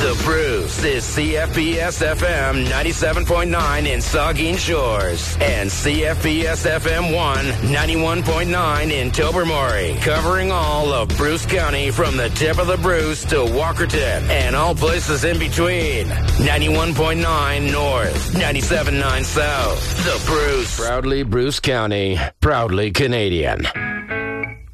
The Bruce is CFPS FM 97.9 in Saugeen Shores and CFPS FM 1 91.9 in Tobermory, covering all of Bruce County from the tip of the Bruce to Walkerton and all places in between. 91.9 North, 97.9 South. The Bruce. Proudly Bruce County, proudly Canadian.